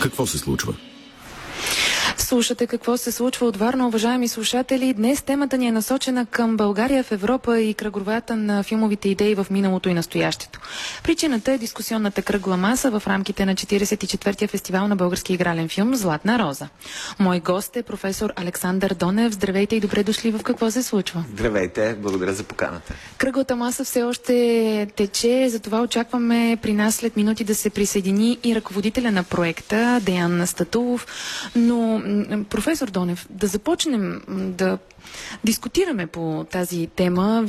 Какво се случва? Слушате какво се случва от Варна, уважаеми слушатели. Днес темата ни е насочена към България в Европа и кръговата на филмовите идеи в миналото и настоящето. Причината е дискусионната кръгла маса в рамките на 44-я фестивал на български игрален филм «Златна роза». Мой гост е професор Александър Донев. Здравейте и добре дошли в «Какво се случва». Здравейте, благодаря за поканата. Кръглата маса все още тече, затова очакваме при нас след минути да се присъедини и ръководителя на проекта Деян Статулов. Но професор Донев, да започнем да дискутираме по тази тема.